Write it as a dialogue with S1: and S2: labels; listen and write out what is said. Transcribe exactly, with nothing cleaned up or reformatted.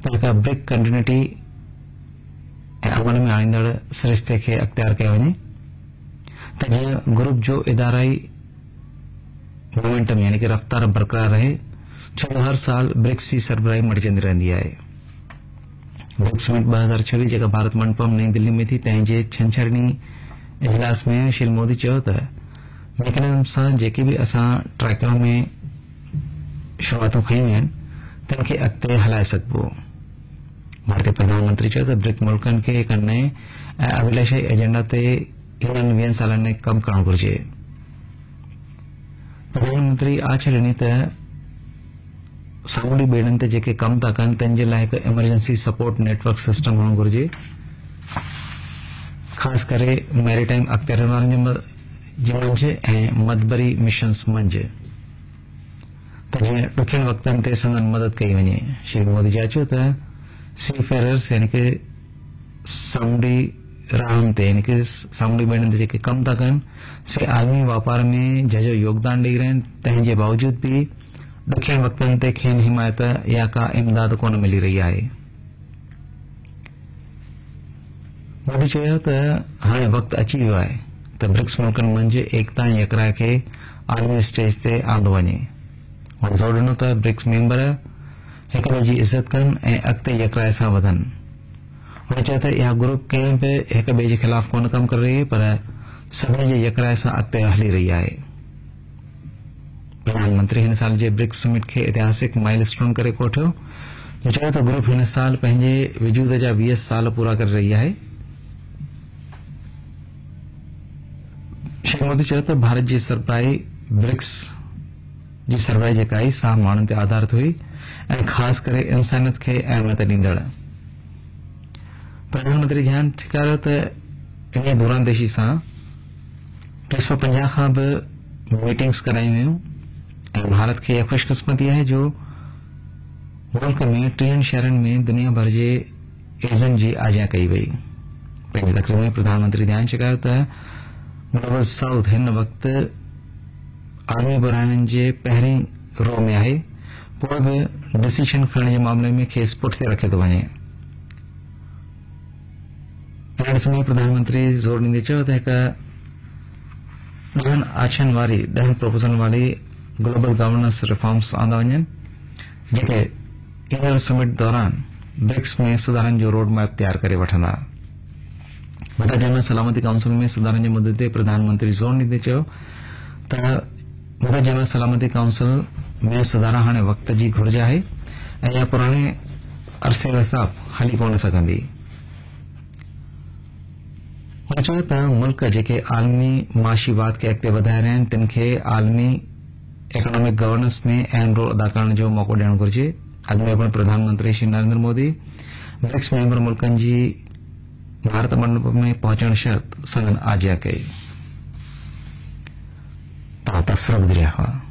S1: त brick continuity अमल में आणींदड़ सिरिश्ते खे अख्तियार कयो वञे त जीअं ग्रुप जो इदाराई मोमेंटम यानी कि रफ्तार बरकरार रहे, छो हर साल ब्रिक्स की सरबराही मटिजंदी रहंदी आहे। ब्रिक्स समिट ब हज़ार छवीह जेका भारत मंडपम नई दिल्ली में थी, तंहिंजे छंछरनी इजलास में श्री मोदी चयो त मैकेनिज्म सां जेके भी असां ट्रैकिंग में शुरूआतूं खयूं आहिनि तिन खे अॻिते हलाए सघिबो। भारतीय प्रधानमंत्री चयो त ब्रिक मुल्कनि खे हिक नए ऐं अभिलाषी एजेंडा ते ईंदड़ वीहनि सालनि में कमु करणु घुर्जे। प्रधानमंत्री आछ ॾिनी त सामूंडी ॿेड़नि ते जेके कमु था कनि तंहिं जे लाइ हिकु इमरजेंसी सपोर्ट नेटवर्क सिस्टम हुअणु घुर्जे, ख़ासि करे मैरीटाइम अख्तियारनि वारनि जे मंझि ऐं मदबरी मिशन्स मंझि, त जीअं ॾुखियनि वक़्तनि ते संदन मदद कई वञे। श्री मोदी जाचियो त सी फेरर्स यानी कि सामूंडी राहनि ते यानी कि सामूंडी ॿेड़नि ते जेके कमु था कनि से आलमी वापार में जंहिंजो योगदान ॾेई रहिया आहिनि, तंहिंजे बावजूद भी ॾुखियनि वक़्तनि ते खेनि हिमायत या का इमदाद कोन मिली रही आहे। मोदी चयो त हाणे वक़्तु अची वियो आहे त ब्रिक्स मुल्कनि मंझि एकता ऐं यकराइ खे आलमी स्टेज ते आंदो वञे। हुन ज़ोर ॾिनो त ब्रिक्स मेंबर हिक ॿिए जी इज़त कनि ऐं अॻिते यकराइ सां वधनि। हुन चयो त इहा ग्रुप कंहिं बि हिक ॿिए जे ख़िलाफ़ कोन कमु करे रही, पर सभिनी जे यकराइ सां अॻिते हली रही आहे। प्रधानमंत्री हिन साल जे ब्रिक्स समिट खे ऐतिहासिक माइलस्टोन करे कोठियो। जो चयो त ग्रुप हिन साल पंहिंजे वजूद जा वीह साल पूरा करे रही आहे। श्री मोदी चयो त भारत जी सरबराही ब्रिक्स जी सरबराही जेका आई सा माण्हुनि ते आधारित हुई ऐं ख़ासि करे इंसानियत खे अहमियत ॾींदड़। प्रधानमंत्री ध्यान ठिकारियो त इन दूरांदेशी सां टे सौ पंजाह खां बि मीटिंग्स करायूं वयूं ऐं भारत खे इहा ख़ुशकिस्मती आहे जो मुल्क में टीहनि शहरनि में दुनिया भर जे एज़न जी आजियां कई वई। पंहिंजी तकरीर में प्रधानमंत्री ध्यान छिकायो त ग्लोबल साउथ हिन वक़्तु आलमी बुराइनि जे पहिरीं रो में आहे, पोइ बि डिसीजन खणण जे मामले में खेसि पुठिते रखियो थो वञे। इन समय प्रधानमंत्री ज़ोर ॾींदे चयो त हिक ॾहनि आछनि वारी ॾहनि प्रोपोज़ल वारी ग्लोबल गवर्नेंस रिफॉर्म्स आंदा वञनि, जेके ईंदड़ समिट दौरान ब्रिक्स में सुधारनि जो रोड मैप तैयार करे वठंदा। वॾा जनरल सलामती काउंसिल में सुधारनि जे मुद्दे ते प्रधानमंत्री ज़ोर ॾींदे चयो त वॾा जनरल सलामती काउंसिल में सुधारा हाणे वक़्त जी घुर्ज आहे ऐं इहा पुराणे अरसे हिसाब हली कोन सघंदी। हुन चयो त मुल्क जेके आलमी माशीवाद खे अॻिते वधाए रहिया आहिनि तिन खे आलमी इकोनॉमिक गवर्नेंस में अहम रोल अदा करण जो मौक़ो ॾियणु घुर्जे। अॻु में पिणु प्रधानमंत्री श्री नरेंद्र मोदी ब्रिक्स मेंबर मुल्कनि जी भारत मंडप में पहुचण शर्त संदन आजियां कई। तव्हां तबसरा ॿुधी रहिया हुआ।